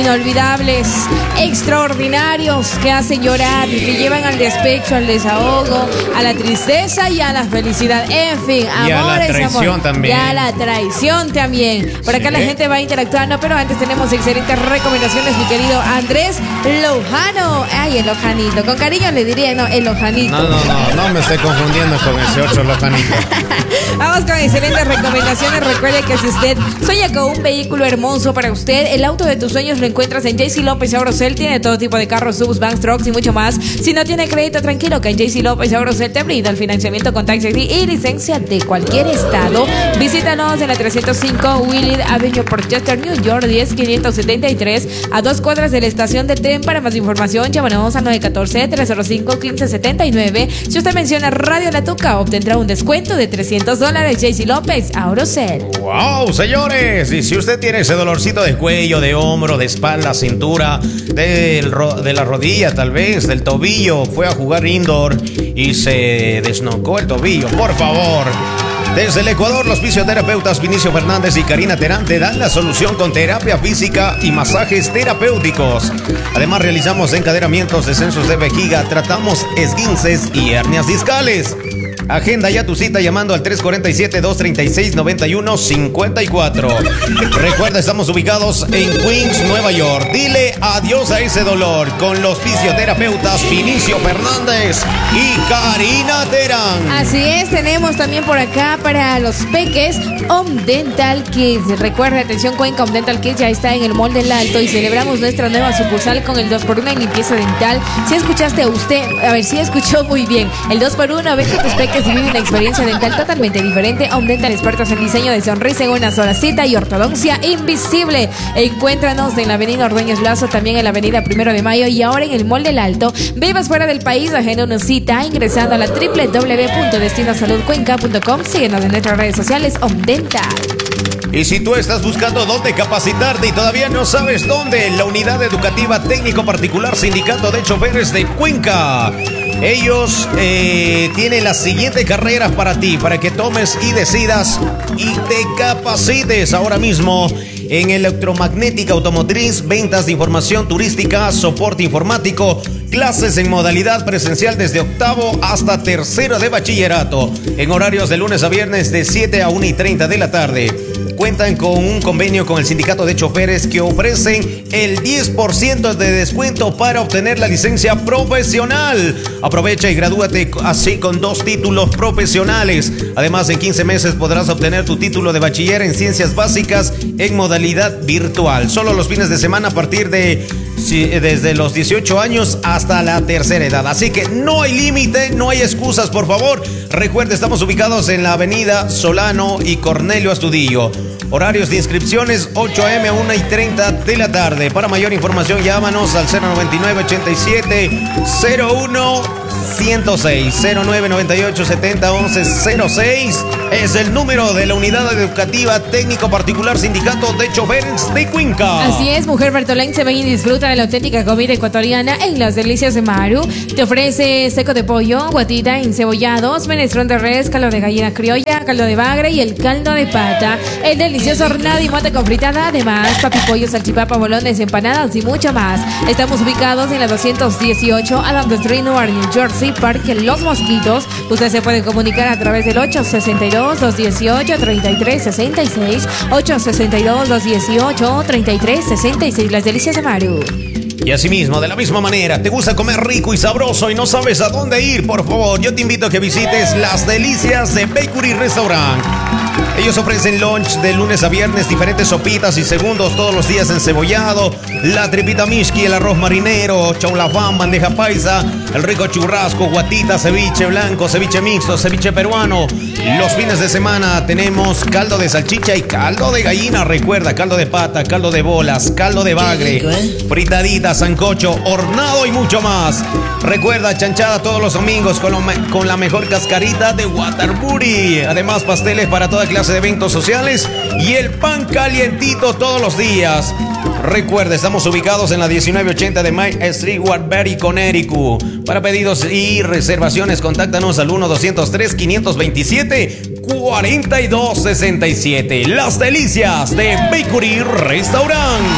inolvidables, extraordinarios, que hacen llorar, que llevan al despecho, al desahogo, a la tristeza y a la felicidad. En fin, amor y a la es traición amor. también. Y a la traición también. Por acá la gente va interactuando, pero antes tenemos excelentes recomendaciones, mi querido Andrés Lojano. Ay, el Lojanito. Con cariño le diría, no, el Lojanito. No me estoy confundiendo con ese otro Lojanito. Vamos con excelentes recomendaciones. Recuerde que si usted sueña con un vehículo hermoso para usted, el auto de tus sueños lo encuentras en JC López Agrocel. Tiene todo tipo de carros, subs, vans, trucks y mucho más. Si no tiene crédito, tranquilo, que en JC López Agrocel te brinda el financiamiento con tax ID y licencia de cualquier estado. Visítanos en la 305 Willard Avenue, Portchester, New York, 10573, a 2 cuadras de la estación del tren. Para más información, llámanos al 914-305-1579. Si usted menciona Radio La Tuca, obtendrá un descuento de $300. JC López Agrocel. ¡Wow, señores! Y si usted tiene ese dolorcito de cuello, de hombro, de espalda, cintura, de la rodilla, tal vez, del tobillo, fue a jugar indoor y se desnocó el tobillo, por favor. Desde el Ecuador, los fisioterapeutas Vinicio Fernández y Karina Terán te dan la solución con terapia física y masajes terapéuticos. Además, realizamos encadenamientos, descensos de vejiga, tratamos esguinces y hernias discales. Agenda ya tu cita llamando al 347-236-9154. Recuerda, estamos ubicados en Queens, Nueva York. Dile adiós a ese dolor con los fisioterapeutas Vinicio Fernández y Karina Terán. Así es, tenemos también por acá para los peques Home Dental Kids. Recuerda, atención Cuenca, Home Dental Kids ya está en el Mall del Alto y celebramos nuestra nueva sucursal con el 2x1 en limpieza dental. Si escuchaste usted, a ver si escuchó muy bien, el 2x1, ven que tus peques y vive una experiencia dental totalmente diferente. Home Dental, expertos en diseño de sonrisa en una sola cita y ortodoncia invisible. Encuéntranos en la avenida Ordóñez Lazo, también en la avenida 1 de Mayo y ahora en el Mall del Alto. Vivas fuera del país, agenda una cita ingresando a la www.destinosaludcuenca.com. Síguenos en nuestras redes sociales. Home Dental. Y si tú estás buscando dónde capacitarte y todavía no sabes dónde, la Unidad Educativa Técnico Particular Sindicato de Choferes de Cuenca. Ellos tienen las siguientes carreras para ti, para que tomes y decidas y te capacites ahora mismo en electromagnética automotriz, ventas de información turística, soporte informático, clases en modalidad presencial desde 8º hasta 3º de bachillerato, en horarios de lunes a viernes de 7 a 1:30 de la tarde. Cuentan con un convenio con el sindicato de choferes que ofrecen el 10% de descuento para obtener la licencia profesional. Aprovecha y gradúate así con 2 títulos profesionales. Además, en 15 meses podrás obtener tu título de bachiller en ciencias básicas en modalidad virtual. Solo los fines de semana a partir de desde los 18 años hasta la tercera edad. Así que no hay límite, no hay excusas, por favor. Recuerde, estamos ubicados en la avenida Solano y Cornelio Astudillo. Horarios de inscripciones 8 a.m. a 1:30 de la tarde. Para mayor información, llámanos al 099-87-01-106. 0998-7011-06 es el número de la Unidad Educativa Técnico Particular Sindicato de Choferes de Cuenca. Así es, mujer bertolense, ven y disfruta de la auténtica comida ecuatoriana en Las Delicias de Maru. Te ofrece seco de pollo, guatita, encebollados, menestrón de res, caldo de gallina criolla, caldo de bagre y el caldo de pata. El delicioso hornado y mate con fritada, además papipollo, salchipapa, bolones, empanadas y mucho más. Estamos ubicados en la 218 Adams Street, Newark, New Jersey, Parque Los Mosquitos. Usted se puede comunicar a través del 862-218-3366, 862-218-3366. Las Delicias de Maru. Y asimismo, de la misma manera, ¿te gusta comer rico y sabroso y no sabes a dónde ir? Por favor, yo te invito a que visites Las Delicias de Bakery Restaurant. Ellos ofrecen lunch de lunes a viernes, diferentes sopitas y segundos todos los días encebollado, la tripita mishki, el arroz marinero, chaulafán, bandeja paisa, el rico churrasco, guatita, ceviche blanco, ceviche mixto, ceviche peruano. Los fines de semana tenemos caldo de salchicha y caldo de gallina. Recuerda, caldo de pata, caldo de bolas, caldo de bagre, fritadita, sancocho, hornado y mucho más. Recuerda, chanchada todos los domingos con la mejor cascarita de Waterbury. Además, pasteles para toda clase de eventos sociales y el pan calientito todos los días. Recuerda, estamos ubicados en la 1980 de May Street, Waterbury, Connecticut. Para pedidos y reservaciones, contáctanos al 1-203-527-4267. Las Delicias de Bakery Restaurant.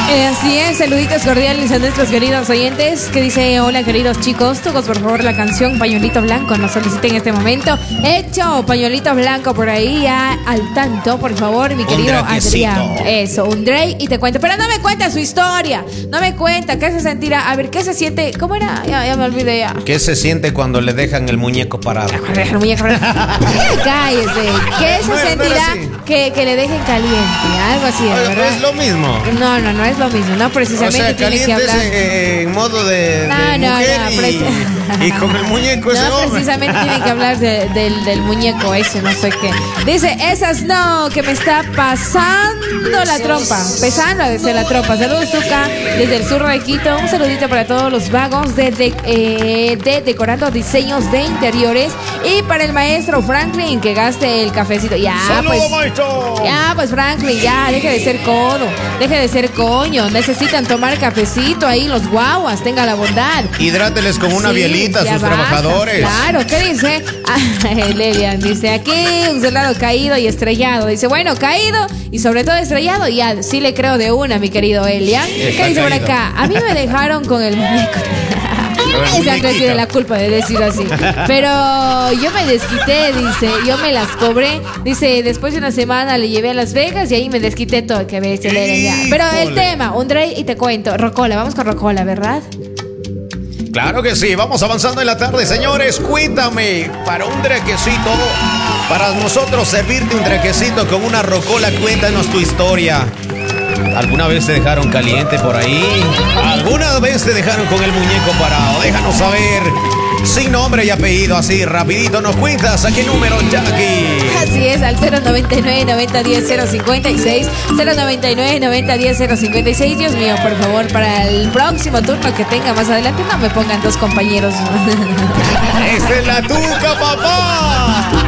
Así es, saluditos cordiales a nuestros queridos oyentes que dice, hola queridos chicos, todos por favor la canción Pañuelito Blanco nos soliciten en este momento. Hecho, Pañuelito Blanco por ahí ya al tanto, por favor, mi querido Adrián. Eso, un Drake y te cuento, pero no me cuenta su historia, no me cuenta, ¿qué se sentirá? A ver, ¿qué se siente? ¿Cómo era? Ya me olvidé ya. ¿Qué se siente cuando le dejan el muñeco parado? El muñeco parado. Cállese. ¿Qué se sentirá que le dejen caliente? Algo así, ¿verdad? Es lo mismo. No es lo mismo, no precisamente, o sea, tiene que hablar en modo de mujer y con el muñeco ese no, hombre. precisamente tiene que hablar del muñeco ese, no sé qué. Dice, esas no, que me está pasando la trompa, pesando desde la trompa. Saludos, Zuka, desde el sur de Quito. Un saludito para todos los vagos de decorando diseños de interiores y para el maestro Franklin que gaste el cafecito. Ya, ¡saludos, pues, maestro! Ya, pues Franklin, ya, deje de ser codo, deje de ser coño. Necesitan tomar cafecito ahí, los guaguas, tenga la bondad. Hidráteles con una bielita a sus trabajadores. Claro, ¿qué dice? Lelian dice, aquí un soldado caído y estrellado. Dice, bueno, caído y sobre todo estrellado. Ya, sí le creo de una, mi querido Elian. ¿Qué dice por acá? A mí me dejaron con el muñeco. Exacto, tiene la culpa de decir así. Pero yo me desquité, dice, yo me las cobré. Dice, después de una semana le llevé a Las Vegas y ahí me desquité todo. Que ves, pero el tema, un Drake y te cuento. Rocola, vamos con Rocola, ¿verdad? Claro que sí, vamos avanzando en la tarde, señores. Cuéntame, para un draquecito, para nosotros servirte un draquecito con una rocola, cuéntanos tu historia. ¿Alguna vez te dejaron caliente por ahí? ¿Alguna vez te dejaron con el muñeco parado? Déjanos saber. Sin nombre y apellido, así rapidito nos cuentas. ¿A qué número, Jackie? Así es, al 099-9010-056, 099-9010-056. Dios mío, por favor, para el próximo turno que tenga más adelante, no me pongan dos compañeros. ¡Esta es la tuca, papá!